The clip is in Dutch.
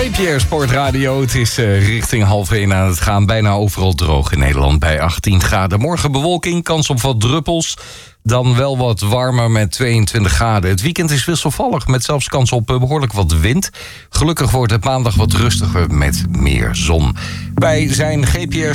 GPR Sportradio. Het is richting 12:30 aan het gaan. Bijna overal droog in Nederland bij 18 graden. Morgen bewolking, kans op wat druppels. Dan wel wat warmer met 22 graden. Het weekend is wisselvallig met zelfs kans op behoorlijk wat wind. Gelukkig wordt het maandag wat rustiger met meer zon. Wij zijn GPR